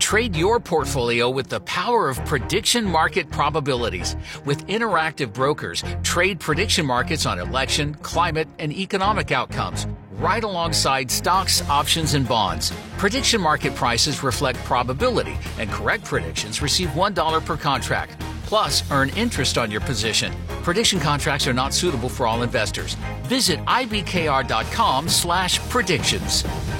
Trade your portfolio with the power of prediction market probabilities. With interactive brokers, trade prediction markets on election, climate, and economic outcomes, right alongside stocks, options, and bonds. Prediction market prices reflect probability, and correct predictions receive $1 per contract. Plus, earn interest on your position. Prediction contracts are not suitable for all investors. Visit ibkr.com/predictions.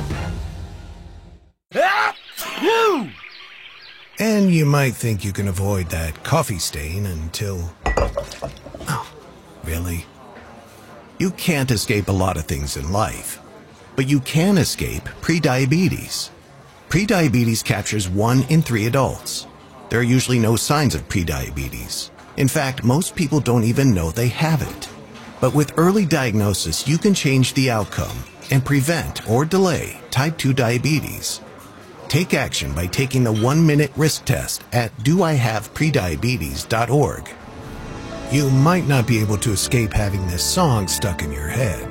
And you might think you can avoid that coffee stain until... Oh, really? You can't escape a lot of things in life, but you can escape prediabetes. Prediabetes captures 1 in 3 adults. There are usually no signs of prediabetes. In fact, most people don't even know they have it. But with early diagnosis, you can change the outcome and prevent or delay type 2 diabetes. Take action by taking the 1-minute risk test at doihaveprediabetes.org. You might not be able to escape having this song stuck in your head,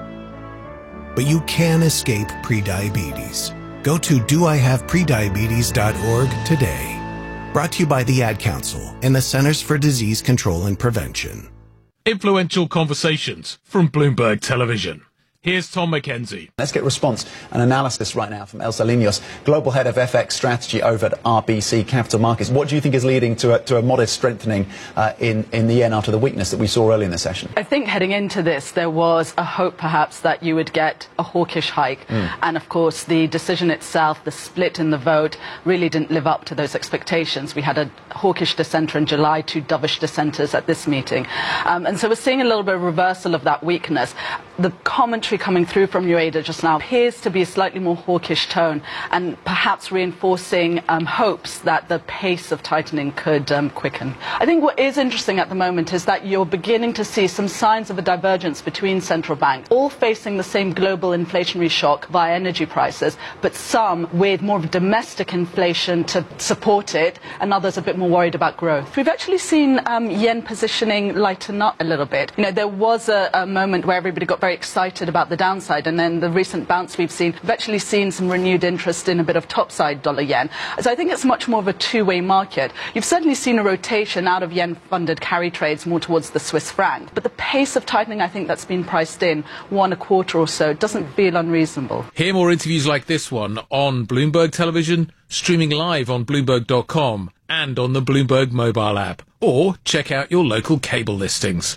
but you can escape prediabetes. Go to doihaveprediabetes.org today. Brought to you by the Ad Council and the Centers for Disease Control and Prevention. Influential conversations from Bloomberg Television. Here's Tom McKenzie. Let's get response and analysis right now from Elsa Linos, Global Head of FX Strategy over at RBC Capital Markets. What do you think is leading to a modest strengthening in the yen after the weakness that we saw early in the session? I think heading into this, there was a hope perhaps that you would get a hawkish hike. And of course, the decision itself, the split in the vote, really didn't live up to those expectations. We had a hawkish dissenter in July, 2 dovish dissenters at this meeting. And so we're seeing a little bit of reversal of that weakness. The commentary coming through from UADA just now appears to be a slightly more hawkish tone and perhaps reinforcing hopes that the pace of tightening could quicken. I think what is interesting at the moment is that you're beginning to see some signs of a divergence between central banks, all facing the same global inflationary shock via energy prices, but some with more of a domestic inflation to support it and others a bit more worried about growth. We've actually seen yen positioning lighten up a little bit. You know, there was a moment where everybody got very excited about the downside, and then the recent bounce we've actually seen some renewed interest in a bit of topside dollar yen. So I think it's much more of a two-way market. You've certainly seen a rotation out of yen-funded carry trades more towards the Swiss franc, but the pace of tightening, I think that's been priced in 1.25 or so, doesn't feel unreasonable. Hear more interviews like this one on Bloomberg Television, streaming live on Bloomberg.com and on the Bloomberg mobile app, or check out your local cable listings.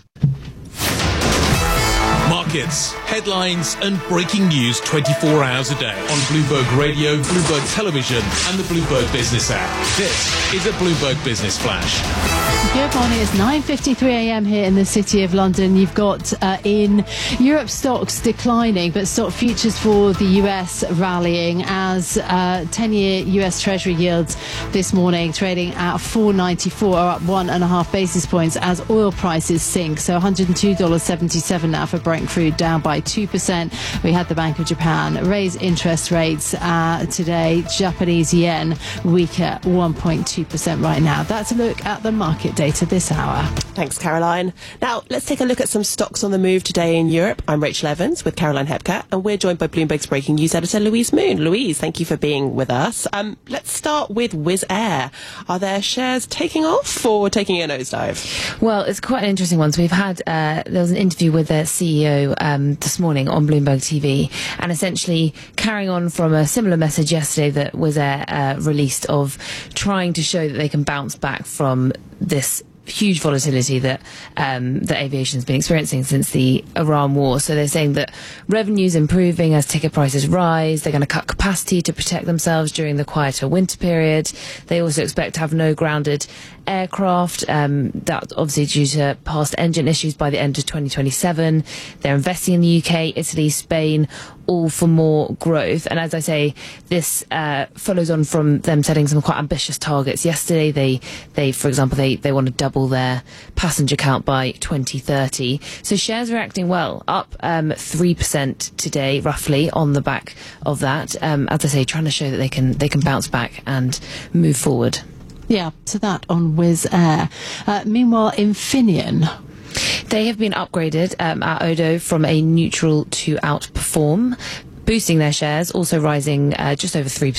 Markets, headlines and breaking news 24 hours a day on Bloomberg Radio, Bloomberg Television and the Bloomberg Business app. This is a Bloomberg Business Flash. Good morning. It's 9:53 a.m. here in the City of London. You've got in Europe stocks declining, but stock futures for the US rallying as 10-year US Treasury yields this morning trading at 4.94 are up 1.5 basis points as oil prices sink. So $102.77 now for Brent crude, down by 2%. We had the Bank of Japan raise interest rates today. Japanese yen weaker 1.2% right now. That's a look at the market data this hour. Thanks, Caroline. Now, let's take a look at some stocks on the move today in Europe. I'm Rachel Evans with Caroline Hepka, and we're joined by Bloomberg's breaking news editor, Louise Moon. Louise, thank you for being with us. Let's start with Wizz Air. Are their shares taking off or taking a nosedive? Well, it's quite an interesting one. So we've had, there was an interview with their CEO this morning on Bloomberg TV, and essentially carrying on from a similar message yesterday that Wizz Air released of trying to show that they can bounce back from this huge volatility that aviation has been experiencing since the Iran war. So they're saying that revenue's improving as ticket prices rise. They're going to cut capacity to protect themselves during the quieter winter period. They also expect to have no grounded aircraft. That's obviously due to past engine issues by the end of 2027. They're investing in the UK, Italy, Spain, all for more growth. And as I say, this follows on from them setting some quite ambitious targets. Yesterday, they for example, they want to double their passenger count by 2030. So shares are reacting well, up 3% today, roughly, on the back of that. As I say, trying to show that they can bounce back and move forward. Yeah, to that on Wizz Air. Meanwhile, Infineon. They have been upgraded at Odo from a neutral to outperform, boosting their shares, also rising just over 3%.